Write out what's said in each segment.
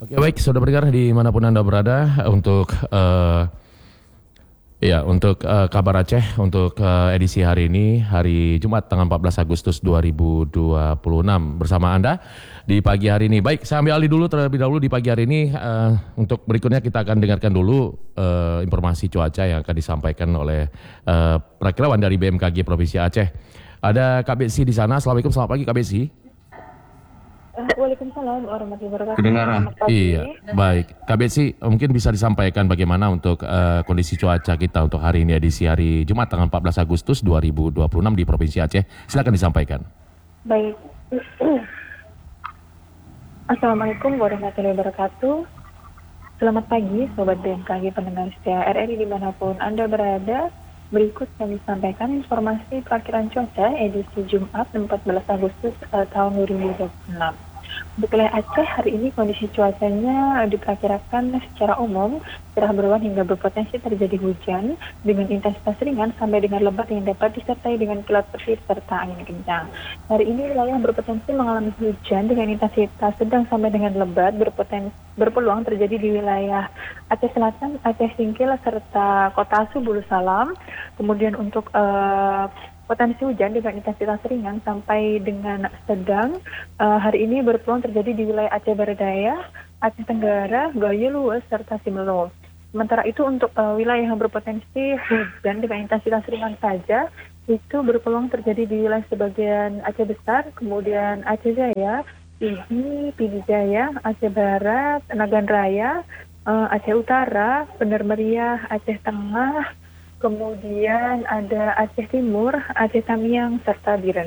Oke, baik, sudah pendengar dimanapun Anda berada untuk kabar Aceh untuk edisi hari ini, hari Jumat tanggal 14 Agustus 2026 bersama Anda di pagi hari ini. Baik, saya ambil alih dulu terlebih dahulu di pagi hari ini. Untuk berikutnya kita akan dengarkan dulu informasi cuaca yang akan disampaikan oleh perakirawan dari BMKG Provinsi Aceh. Ada Kak Betsy di sana. Assalamualaikum, selamat pagi Kak Betsy. Waalaikumsalam warahmatullahi wabarakatuh. Kedengaran? Selamat pagi. Iya, baik. Kak Betsy, mungkin bisa disampaikan bagaimana untuk kondisi cuaca kita untuk hari ini, edisi hari Jumat tanggal 14 Agustus 2026 di Provinsi Aceh. Silakan disampaikan. Baik. Assalamualaikum warahmatullahi wabarakatuh. Selamat pagi, Sobat BMKG pendengar setia RRI dimanapun Anda berada. Berikut kami sampaikan informasi perakiran cuaca edisi Jumat 14 Agustus tahun 2026. Untuk wilayah Aceh hari ini kondisi cuacanya diperkirakan secara umum cerah berawan hingga berpotensi terjadi hujan dengan intensitas ringan sampai dengan lebat yang dapat disertai dengan kilat petir serta angin kencang. Hari ini wilayah berpotensi mengalami hujan dengan intensitas sedang sampai dengan lebat berpeluang terjadi di wilayah Aceh Selatan, Aceh Singkil serta Kota Asu, Bulu Salam. Kemudian untuk potensi hujan dengan intensitas ringan sampai dengan sedang hari ini berpeluang terjadi di wilayah Aceh Barat Daya, Aceh Tenggara, Gayo Lues, serta Simelu. Sementara itu untuk wilayah yang berpotensi hujan dengan intensitas ringan saja, itu berpeluang terjadi di wilayah sebagian Aceh Besar, kemudian Aceh Jaya, Pidi Jaya, Aceh Barat, Nagan Raya, Aceh Utara, Bener Meriah, Aceh Tengah, kemudian ada Aceh Timur, Aceh Tamiang, serta Biren.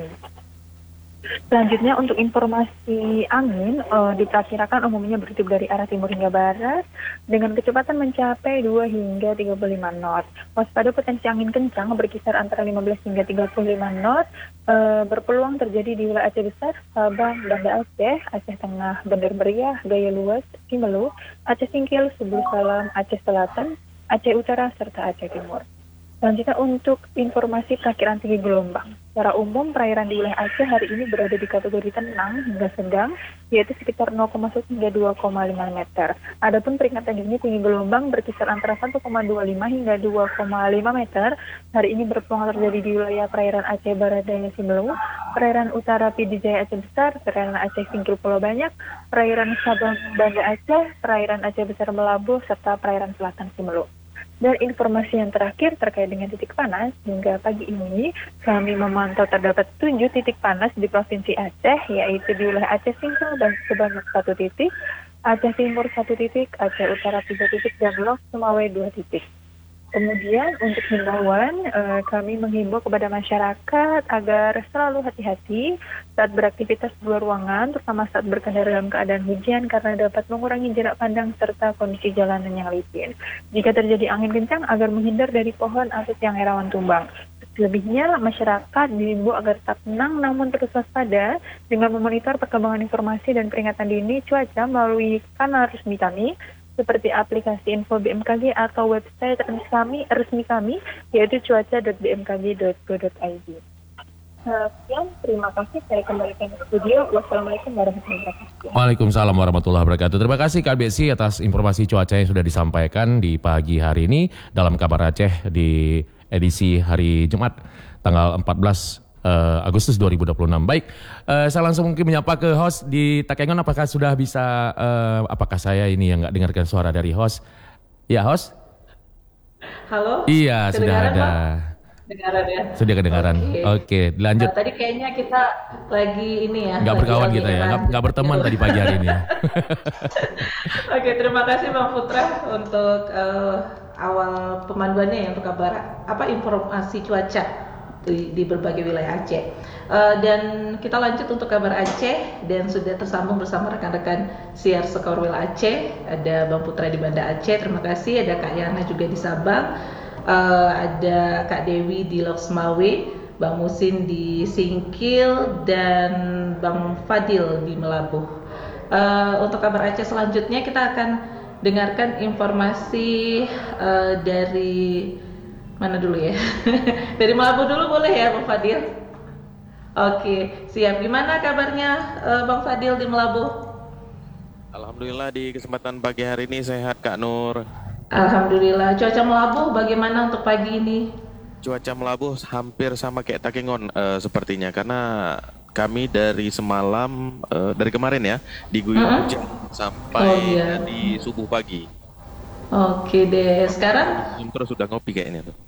Selanjutnya untuk informasi angin diperkirakan umumnya bertiup dari arah timur hingga barat dengan kecepatan mencapai 2 hingga 35 knot. Waspada potensi angin kencang berkisar antara 15 hingga 35 knot, berpeluang terjadi di wilayah Aceh Besar, Sabah, Banda Aceh, Aceh Tengah, Bener Meriah, Gaya Luas, Simelu, Aceh Singkil, Subul Salam, Aceh Selatan, Aceh Utara, serta Aceh Timur. Selanjutnya untuk informasi perakiran tinggi gelombang. Secara umum perairan di wilayah Aceh hari ini berada di kategori tenang hingga sedang, yaitu sekitar 0,1 hingga 2,5 meter. Adapun peringatan dini tinggi gelombang berkisar antara 1,25 hingga 2,5 meter. Hari ini berpeluang terjadi di wilayah perairan Aceh Barat Daya Simelu, perairan utara Pidi Jaya Aceh Besar, perairan Aceh Singkil Pulau Banyak, perairan Sabang Banda Aceh, perairan Aceh Besar Melabuh, serta perairan selatan Simelu. Dan informasi yang terakhir terkait dengan titik panas, hingga pagi ini kami memantau terdapat 7 titik panas di Provinsi Aceh, yaitu di wilayah Aceh Singkil dan sebanyak 1 titik, Aceh Timur 1 titik, Aceh Utara 3 titik, dan Lok Sumawe 2 titik. Kemudian untuk himbauan, kami menghimbau kepada masyarakat agar selalu hati-hati saat beraktivitas di luar ruangan, terutama saat berkendara dalam keadaan hujan karena dapat mengurangi jarak pandang serta kondisi jalanan yang licin. Jika terjadi angin kencang, agar menghindar dari pohon atau tiang rawan tumbang. Selebihnya, masyarakat diimbau agar tetap tenang namun terus waspada dengan memonitor perkembangan informasi dan peringatan dini cuaca melalui kanal resmi kami, seperti aplikasi info BMKG atau website resmi kami yaitu cuaca.bmkg.go.id. Sekian, terima kasih. Saya kembalikan ke studio. Wassalamualaikum warahmatullahi wabarakatuh. Waalaikumsalam warahmatullahi wabarakatuh. Terima kasih Kak Betsy atas informasi cuaca yang sudah disampaikan di pagi hari ini dalam Kabar Aceh di edisi hari Jumat tanggal 14 Agustus 2026. Baik, saya langsung mungkin menyapa ke host di Takengon. Apakah sudah bisa, apakah saya ini yang nggak dengarkan suara dari host? Ya, host? Halo? Iya, sudah ada. Kedengaran ya? Sudah kedengaran. Oke, lanjut. Tadi kayaknya kita lagi ini ya. Nggak berkawan kita ya, nggak berteman tadi pagi hari ini. Oke, terima kasih Bang Putra untuk awal pemanduannya ya untuk kabar informasi cuaca di berbagai wilayah Aceh. Dan kita lanjut untuk kabar Aceh dan sudah tersambung bersama rekan-rekan siar Sekorwil Aceh. Ada Bang Putra di Banda Aceh, terima kasih. Ada Kak Yana juga di Sabang. Ada Kak Dewi di Lok Sumawe, Bang Musin di Singkil, dan Bang Fadil di Melabuh. Untuk kabar Aceh selanjutnya kita akan dengarkan informasi dari mana dulu ya? Dari Melabuh dulu boleh ya Bang Fadil? Oke, siap. Gimana kabarnya Bang Fadil di Melabuh? Alhamdulillah di kesempatan pagi hari ini sehat Kak Nur. Alhamdulillah. Cuaca Melabuh bagaimana untuk pagi ini? Cuaca melabuh hampir sama kayak Takengon sepertinya karena kami dari semalam dari kemarin ya diguyur Mm-mm. hujan Oh sampai iya. tadi subuh pagi. Oke deh. Sekarang Terus sudah ngopi kayaknya tuh.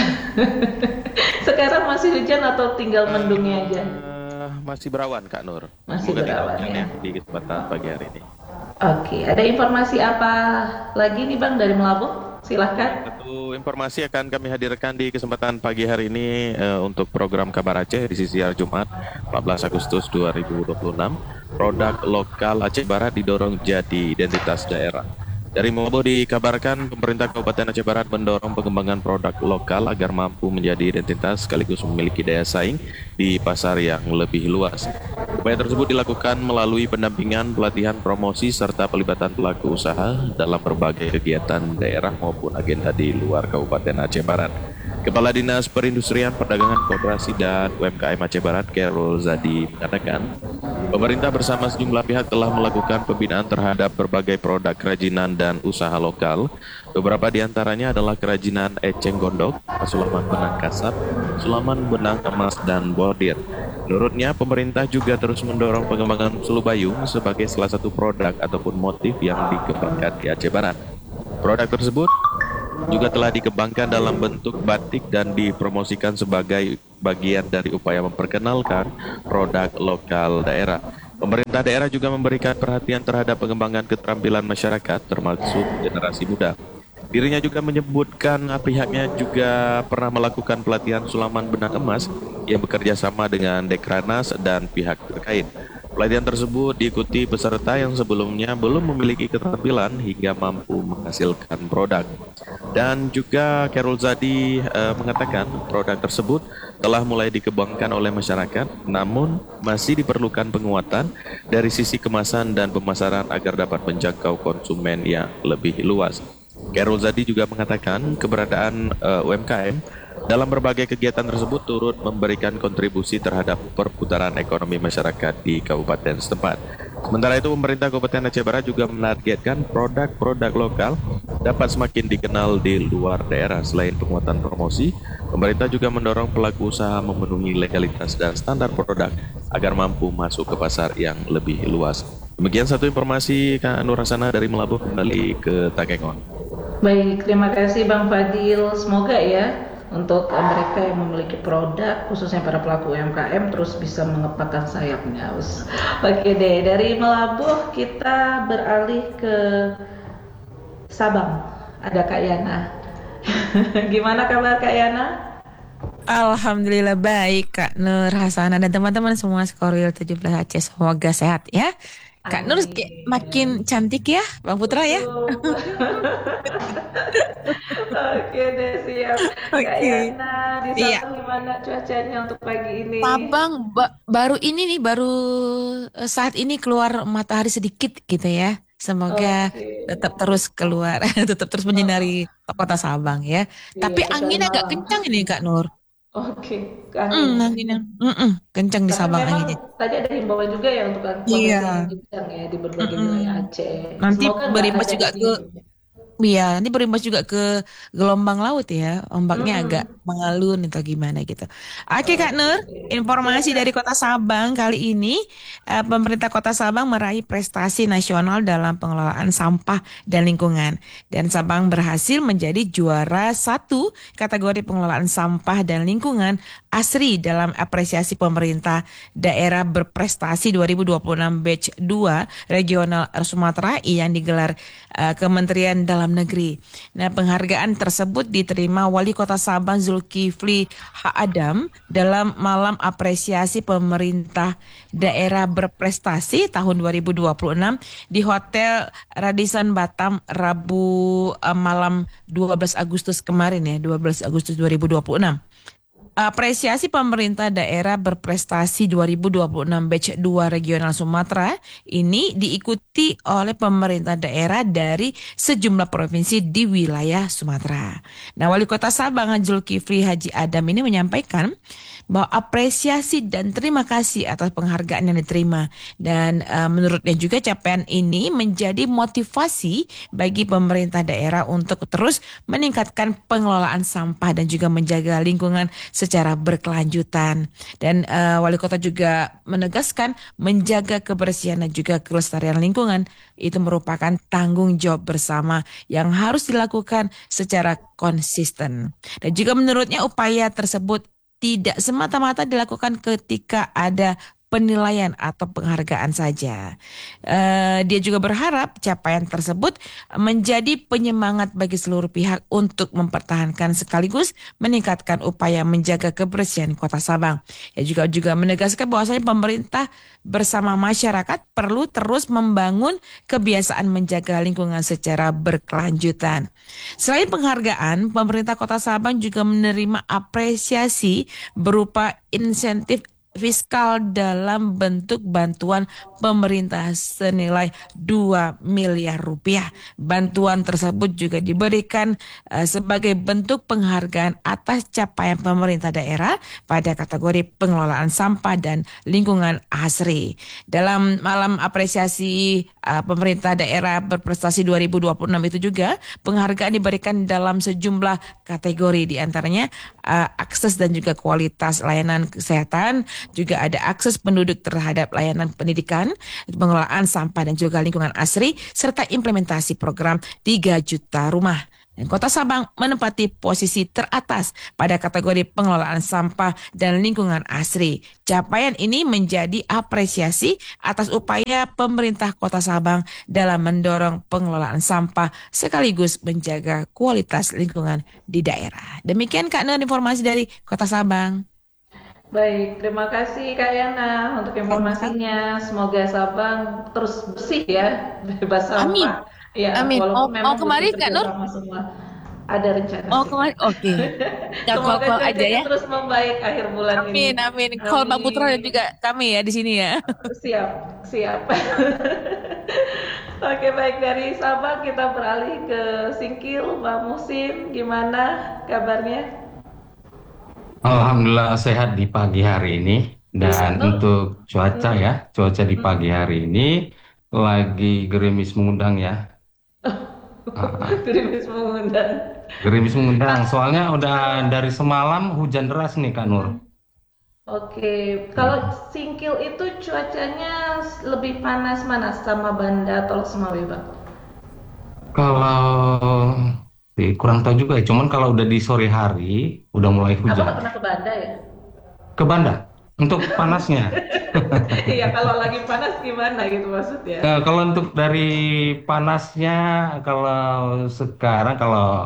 sekarang masih hujan atau tinggal mendungnya aja? Masih berawan Kak Nur. Masih Semoga tidak berawan hujan ya. ya di kesempatan pagi hari ini. Oke, ada informasi apa lagi nih Bang dari Melabuh? Silahkan. Satu informasi akan kami hadirkan di kesempatan pagi hari ini untuk program Kabar Aceh di sisi hari Jumat 14 Agustus 2026. Produk lokal Aceh Barat didorong jadi identitas daerah. Dari Mobo dikabarkan pemerintah Kabupaten Aceh Barat mendorong pengembangan produk lokal agar mampu menjadi identitas sekaligus memiliki daya saing di pasar yang lebih luas. Upaya tersebut dilakukan melalui pendampingan, pelatihan, promosi, serta pelibatan pelaku usaha dalam berbagai kegiatan daerah maupun agenda di luar Kabupaten Aceh Barat. Kepala Dinas Perindustrian, Perdagangan, Koperasi, dan UMKM Aceh Barat, Khairul Zadi, mengatakan, pemerintah bersama sejumlah pihak telah melakukan pembinaan terhadap berbagai produk kerajinan dan usaha lokal. Beberapa di antaranya adalah kerajinan eceng gondok, sulaman benang kasar, sulaman benang emas, dan bordir. Menurutnya, pemerintah juga terus mendorong pengembangan sulubayung sebagai salah satu produk ataupun motif yang dikembangkan di Aceh Barat. Produk tersebut juga telah dikembangkan dalam bentuk batik dan dipromosikan sebagai bagian dari upaya memperkenalkan produk lokal daerah. Pemerintah daerah juga memberikan perhatian terhadap pengembangan keterampilan masyarakat termasuk generasi muda. Dirinya juga menyebutkan pihaknya juga pernah melakukan pelatihan sulaman benang emas yang bekerja sama dengan Dekranas dan pihak terkait. Pelatihan tersebut diikuti peserta yang sebelumnya belum memiliki keterampilan hingga mampu menghasilkan produk. Dan juga Khairul Zadi mengatakan produk tersebut telah mulai dikembangkan oleh masyarakat, namun masih diperlukan penguatan dari sisi kemasan dan pemasaran agar dapat menjangkau konsumen yang lebih luas. Khairul Zadi juga mengatakan keberadaan UMKM dalam berbagai kegiatan tersebut turut memberikan kontribusi terhadap perputaran ekonomi masyarakat di kabupaten setempat. Sementara itu, pemerintah Kabupaten Aceh Barat juga menargetkan produk-produk lokal dapat semakin dikenal di luar daerah. Selain penguatan promosi, pemerintah juga mendorong pelaku usaha memenuhi legalitas dan standar produk agar mampu masuk ke pasar yang lebih luas. Demikian satu informasi Kak Nur Hasanah dari Melabuh kembali ke Takengon. Baik, terima kasih Bang Fadil. Semoga ya untuk mereka yang memiliki produk, khususnya para pelaku UMKM, terus bisa mengepakkan sayapnya. Oke deh, dari Melabuh kita beralih ke Sabang. Ada Kak Yana. Gimana kabar Kak Yana? Alhamdulillah baik Kak Nur Hasanah dan teman-teman semua Skoril 17 Aceh semoga sehat ya. Kak Nur Amin. makin cantik ya Bang Putra ya. Aduh. Oke deh, siap. Kak Oke. Yana, di Iya, Sabang gimana cuacanya untuk pagi ini? Sabang baru ini nih baru saat ini keluar matahari sedikit gitu ya. Semoga Oke. tetap terus keluar, tetap terus Oh, menyinari kota Sabang ya. iya, Tapi kecuali anginnya agak malam. kencang ini Kak Nur. Oke, angin. Anginnya, kencang di Tapi Sabang memang anginnya. tadi ada himbauan juga ya untuk Iya. potensi angin kencang ya di berbagai wilayah Mm-mm. Aceh. Nanti Semoga nggak berimbas ada di juga sini ke juga. Iya, nanti berimbas juga ke gelombang laut ya. Ombaknya agak Mm-mm. mengalun atau gimana gitu. Oke Kak Oke, Nur, informasi silakan. dari Kota Sabang kali ini, pemerintah Kota Sabang meraih prestasi nasional dalam pengelolaan sampah dan lingkungan. Dan Sabang berhasil menjadi juara satu kategori pengelolaan sampah dan lingkungan ASRI dalam apresiasi pemerintah daerah berprestasi 2026 Batch 2 Regional Sumatera yang digelar Kementerian Dalam Negeri. Nah, penghargaan tersebut diterima Wali Kota Sabang Zulkifli Adam dalam malam apresiasi pemerintah daerah berprestasi tahun 2026 di Hotel Radisson Batam Rabu malam 12 Agustus kemarin ya, 12 Agustus 2026. Apresiasi pemerintah daerah berprestasi 2026 Batch 2 Regional Sumatera ini diikuti oleh pemerintah daerah dari sejumlah provinsi di wilayah Sumatera. Nah, Wali Kota Sabang Zulkifli Haji Adam ini menyampaikan bahwa apresiasi dan terima kasih atas penghargaan yang diterima. Dan menurutnya juga capaian ini menjadi motivasi bagi pemerintah daerah untuk terus meningkatkan pengelolaan sampah dan juga menjaga lingkungan secara berkelanjutan. Dan wali kota juga menegaskan menjaga kebersihan dan juga kelestarian lingkungan itu merupakan tanggung jawab bersama yang harus dilakukan secara konsisten. Dan juga menurutnya upaya tersebut tidak semata-mata dilakukan ketika ada penilaian atau penghargaan saja. Dia juga berharap capaian tersebut menjadi penyemangat bagi seluruh pihak untuk mempertahankan sekaligus meningkatkan upaya menjaga kebersihan Kota Sabang. Dia juga menegaskan bahwasanya pemerintah bersama masyarakat perlu terus membangun kebiasaan menjaga lingkungan secara berkelanjutan. Selain penghargaan, pemerintah Kota Sabang juga menerima apresiasi berupa insentif fiskal dalam bentuk bantuan pemerintah senilai 2 miliar rupiah. Bantuan tersebut juga diberikan sebagai bentuk penghargaan atas capaian pemerintah daerah pada kategori pengelolaan sampah dan lingkungan asri. Dalam malam apresiasi pemerintah daerah berprestasi 2026 itu juga penghargaan diberikan dalam sejumlah kategori, diantaranya akses dan juga kualitas layanan kesehatan, juga ada akses penduduk terhadap layanan pendidikan, pengelolaan sampah dan juga lingkungan asri, serta implementasi program 3 juta rumah. Dan Kota Sabang menempati posisi teratas pada kategori pengelolaan sampah dan lingkungan asri. Capaian ini menjadi apresiasi atas upaya pemerintah Kota Sabang dalam mendorong pengelolaan sampah sekaligus menjaga kualitas lingkungan di daerah. Demikian Kak Nur informasi dari Kota Sabang. Baik, terima kasih Kak Yana untuk informasinya. Semoga Sabang terus bersih ya, bebas sampah. Amin. Ya, Amin. walaupun memang kemari butuh Kak Nur? kerjasama semua. Ada rencana. Kemari. Oke. Ya, Semoga call aja cuacanya ya. terus membaik akhir bulan ini. Amin. Call Bang Putra dan juga kami ya di sini ya. Siap. Oke, baik, dari Sabang kita beralih ke Singkil. Bang Musin, gimana kabarnya? Alhamdulillah sehat di pagi hari ini. Dan untuk cuaca di pagi hari ini lagi gerimis mengundang ya. Gerimis mengundang. Gerimis mengundang, soalnya udah dari semalam hujan deras nih Kak Nur. Oke, kalau Singkil itu cuacanya lebih panas mana, sama Banda atau Semawe, Bang? Kalau kurang tahu juga ya, cuman kalau udah di sore hari udah mulai Abang hujan. nggak pernah ke Banda ya? Ke Banda untuk panasnya. Iya, kalau lagi panas gimana gitu maksudnya? Kalau untuk dari panasnya, kalau sekarang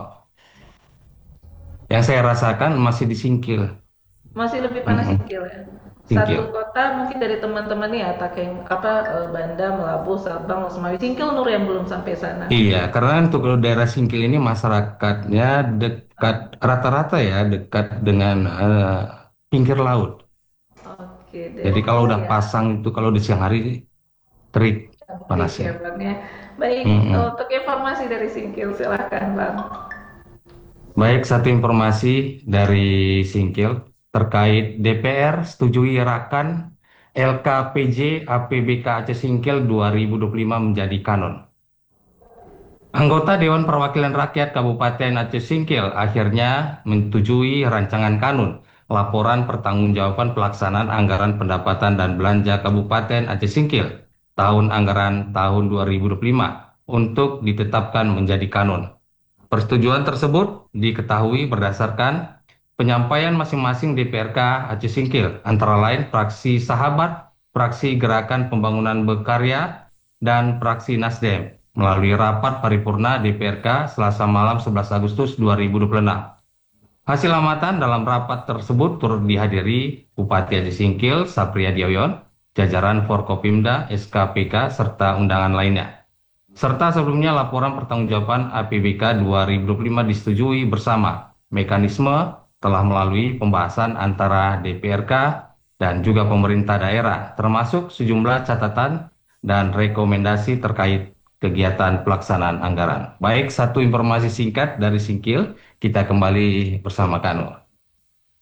yang saya rasakan masih di Singkil. Masih lebih panas Singkil ya? Singkil. Satu kota mungkin dari teman-teman nih ya, Banda, Melabu, Sabang, Semawe, Singkil Nur yang belum sampai sana. Iya, karena untuk daerah Singkil ini masyarakatnya dekat rata-rata ya, dekat dengan pinggir laut. Oke, Jadi kalau udah ya. pasang itu kalau di siang hari terik panasnya. Ya, Bang, ya. Baik, untuk informasi dari Singkil silahkan Bang. Baik, satu informasi dari Singkil terkait DPR setujui rakan LKPJ APBK Aceh Singkil 2025 menjadi kanon. Anggota Dewan Perwakilan Rakyat Kabupaten Aceh Singkil akhirnya menyetujui rancangan kanun laporan pertanggungjawaban pelaksanaan anggaran pendapatan dan belanja Kabupaten Aceh Singkil tahun anggaran tahun 2025 untuk ditetapkan menjadi kanun. Persetujuan tersebut diketahui berdasarkan penyampaian masing-masing DPRK Aceh Singkil, antara lain fraksi Sahabat, fraksi Gerakan Pembangunan Berkarya, dan fraksi Nasdem melalui rapat paripurna DPRK Selasa malam 11 Agustus 2026. Hasil amatan dalam rapat tersebut turut dihadiri Bupati Aceh Singkil, Sapriyadi Oyon, jajaran Forkopimda, SKPK, serta undangan lainnya. Serta sebelumnya laporan pertanggungjawaban APBK 2025 disetujui bersama. Mekanisme telah melalui pembahasan antara DPRK dan juga pemerintah daerah, termasuk sejumlah catatan dan rekomendasi terkait kegiatan pelaksanaan anggaran. Baik, satu informasi singkat dari Singkil, kita kembali bersama Kanur.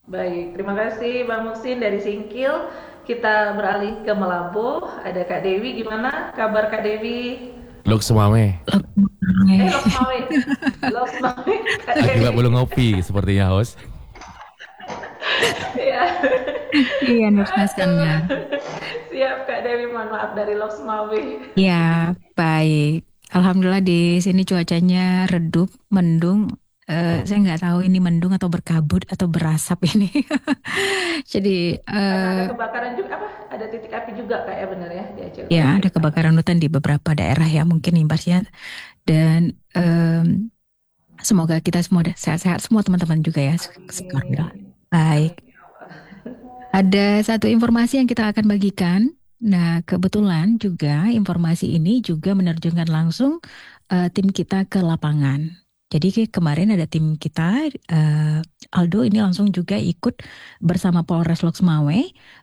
Baik, terima kasih Bang Muksin dari Singkil. Kita beralih ke Melambo. Ada Kak Dewi, gimana kabar Kak Dewi? Lok semame. Loksmawe. Loksmawe, Kak Aku nggak Dewi. boleh ngopi sepertinya host. Ya. Iya, Nurse Naskanda. Siap Kak Dewi, mohon maaf dari Loksmawe. Ya, baik. Alhamdulillah di sini cuacanya redup, mendung. Saya nggak tahu ini mendung atau berkabut atau berasap ini. Jadi, Karena ada kebakaran juga, apa? Ada titik api juga Kak ya, benar ya di Aceh ya Utara. ada kebakaran hutan di beberapa daerah ya mungkin imbasnya. Dan semoga kita semua sehat-sehat semua teman-teman juga ya. Alhamdulillah. Baik. Ada satu informasi yang kita akan bagikan. Nah, kebetulan juga informasi ini juga menerjunkan langsung tim kita ke lapangan. Jadi kemarin ada tim kita, Aldo ini langsung juga ikut bersama Polres Loksmawe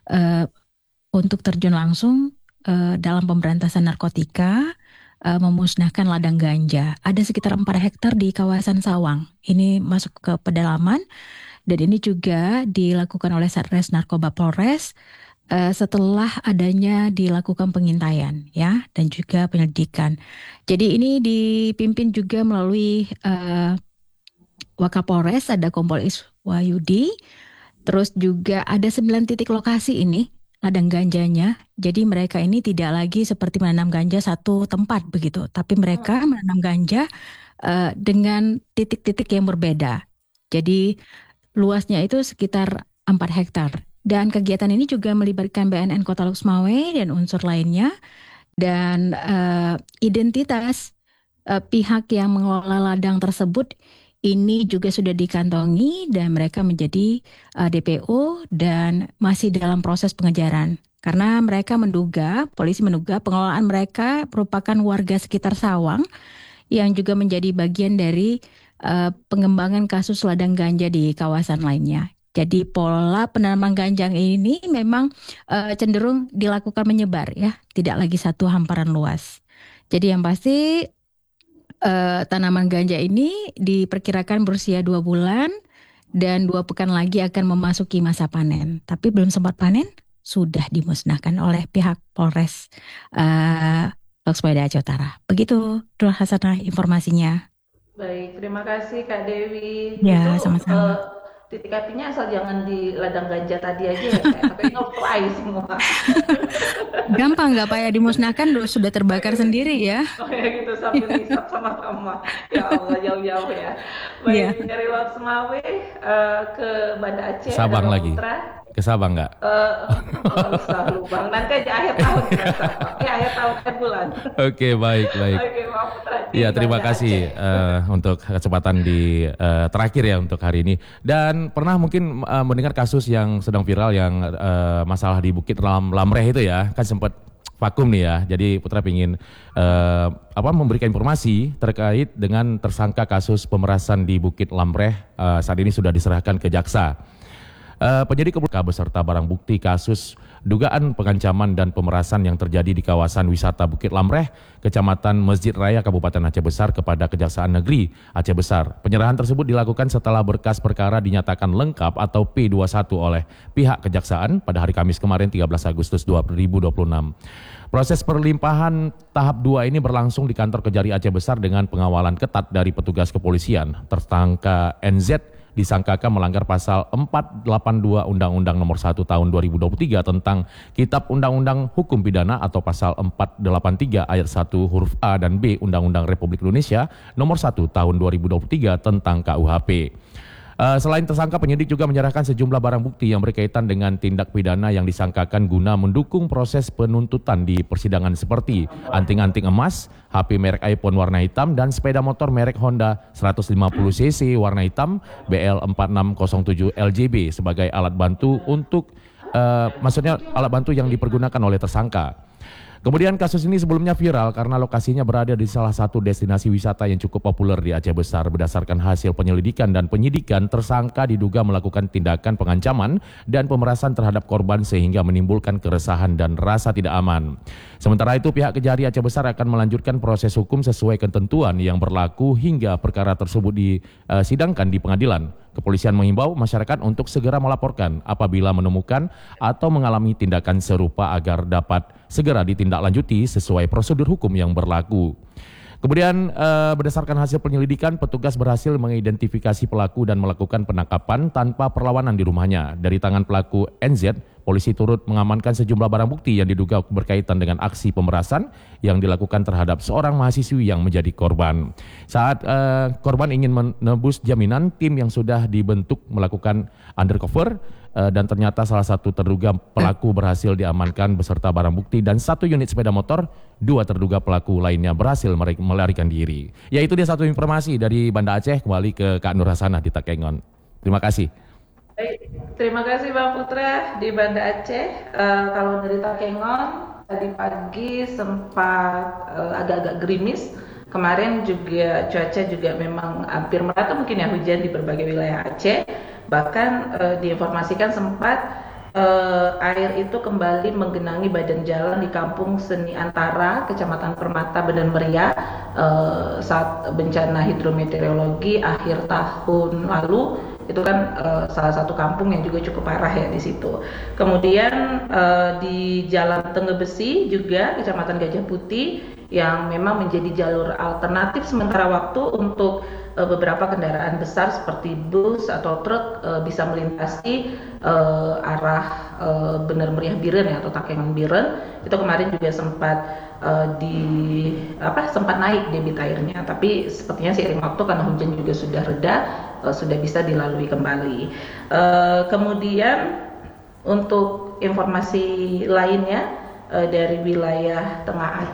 untuk terjun langsung dalam pemberantasan narkotika, memusnahkan ladang ganja. Ada sekitar 4 hektar di kawasan Sawang. Ini masuk ke pedalaman. Dan ini juga dilakukan oleh Satres Narkoba Polres setelah adanya dilakukan pengintaian ya dan juga penyelidikan. Jadi ini dipimpin juga melalui Wakapolres, ada Kompol Iswayudi, terus juga ada 9 titik lokasi ini ladang ganjanya. Jadi mereka ini tidak lagi seperti menanam ganja satu tempat begitu, tapi mereka menanam ganja dengan titik-titik yang berbeda. Jadi luasnya itu sekitar 4 hektar. Dan kegiatan ini juga melibatkan BNN Kota Loksmawe dan unsur lainnya. Dan identitas pihak yang mengelola ladang tersebut ini juga sudah dikantongi dan mereka menjadi DPO dan masih dalam proses pengejaran. Karena mereka menduga, polisi menduga pengelolaan mereka merupakan warga sekitar Sawang yang juga menjadi bagian dari pengembangan kasus ladang ganja di kawasan lainnya. Jadi pola penanaman ganja ini memang cenderung dilakukan menyebar ya, tidak lagi satu hamparan luas. Jadi yang pasti tanaman ganja ini diperkirakan berusia 2 bulan dan 2 pekan lagi akan memasuki masa panen. Tapi belum sempat panen, sudah dimusnahkan oleh pihak Polres Loksmawe Aceh Utara. Begitu, Dul Hasanah informasinya. Baik, terima kasih Kak Dewi. Ya, Itu sama-sama. titik apinya asal jangan di ladang ganja tadi aja ya Kak, tapi nge-fly semua. Gampang nggak Pak ya dimusnahkan sudah terbakar sendiri ya. Oh ya gitu, sambil hisap sama-sama. Ya Allah, jauh-jauh ya. Iya. Baik, dari Loksmawe ke Banda Aceh, Sabang ada Bang lagi. Putra. Ke Sabang nggak? Nggak usah lu Bang, nanti aja akhir tahun kita Sabang. Akhir tahun, akhir bulan. Oke, baik. Oke, Bang Putra di Iya, terima Banda kasih Aceh. untuk kesempatan di terakhir ya untuk hari ini. Dan pernah mungkin mendengar kasus yang sedang viral yang masalah di Bukit Lamreh itu ya, kan sempat vakum nih ya. Jadi Putra ingin memberikan informasi terkait dengan tersangka kasus pemerasan di Bukit Lamreh saat ini sudah diserahkan ke jaksa. Penyidik beserta barang bukti kasus dugaan pengancaman dan pemerasan yang terjadi di kawasan wisata Bukit Lamreh, Kecamatan Masjid Raya, Kabupaten Aceh Besar kepada Kejaksaan Negeri Aceh Besar. Penyerahan tersebut dilakukan setelah berkas perkara dinyatakan lengkap atau P21 oleh pihak Kejaksaan pada hari Kamis kemarin 13 Agustus 2026. Proses perlimpahan tahap 2 ini berlangsung di kantor Kejari Aceh Besar dengan pengawalan ketat dari petugas kepolisian. Tersangka NZ disangkakan melanggar pasal 482 Undang-Undang Nomor 1 Tahun 2023 tentang Kitab Undang-Undang Hukum Pidana atau pasal 483 ayat 1 huruf A dan B Undang-Undang Republik Indonesia Nomor 1 Tahun 2023 tentang KUHP. Selain tersangka, penyidik juga menyerahkan sejumlah barang bukti yang berkaitan dengan tindak pidana yang disangkakan guna mendukung proses penuntutan di persidangan seperti anting-anting emas, HP merek iPhone warna hitam, dan sepeda motor merek Honda 150cc warna hitam BL4607 LJB sebagai alat bantu untuk maksudnya alat bantu yang dipergunakan oleh tersangka. Kemudian kasus ini sebelumnya viral karena lokasinya berada di salah satu destinasi wisata yang cukup populer di Aceh Besar. Berdasarkan hasil penyelidikan dan penyidikan, tersangka diduga melakukan tindakan pengancaman dan pemerasan terhadap korban sehingga menimbulkan keresahan dan rasa tidak aman. Sementara itu, pihak Kejari Aceh Besar akan melanjutkan proses hukum sesuai ketentuan yang berlaku hingga perkara tersebut disidangkan di pengadilan. Kepolisian mengimbau masyarakat untuk segera melaporkan apabila menemukan atau mengalami tindakan serupa agar dapat segera ditindaklanjuti sesuai prosedur hukum yang berlaku. Kemudian berdasarkan hasil penyelidikan, petugas berhasil mengidentifikasi pelaku dan melakukan penangkapan tanpa perlawanan di rumahnya. Dari tangan pelaku NZ, polisi turut mengamankan sejumlah barang bukti yang diduga berkaitan dengan aksi pemerasan yang dilakukan terhadap seorang mahasiswi yang menjadi korban. Saat korban ingin menebus jaminan, tim yang sudah dibentuk melakukan undercover dan ternyata salah satu terduga pelaku berhasil diamankan beserta barang bukti dan 1 unit sepeda motor. 2 terduga pelaku lainnya berhasil melarikan diri. Ya, itu dia satu informasi dari Banda Aceh. Kembali ke Kak Nur Hasanah di Takengon. Terima kasih. Baik, terima kasih Bang Putra di Banda Aceh. Kalau dari Takengon, tadi pagi sempat agak-agak gerimis. Kemarin juga cuaca juga memang hampir merata mungkin ya, hujan di berbagai wilayah Aceh. Bahkan diinformasikan sempat air itu kembali menggenangi badan jalan di Kampung Seni Antara, Kecamatan Permata, Badan Meriah saat bencana hidrometeorologi akhir tahun lalu. Itu kan salah satu kampung yang juga cukup parah ya di situ. Kemudian di Jalan Tengebesi juga Kecamatan Gajah Putih yang memang menjadi jalur alternatif sementara waktu untuk beberapa kendaraan besar seperti bus atau truk bisa melintasi arah Bener Meriah Biren ya, atau Takengon Biren. Itu kemarin juga sempat sempat naik debit airnya, tapi sepertinya seiring waktu karena hujan juga sudah reda, sudah bisa dilalui kembali. Kemudian untuk informasi lainnya dari wilayah Tengah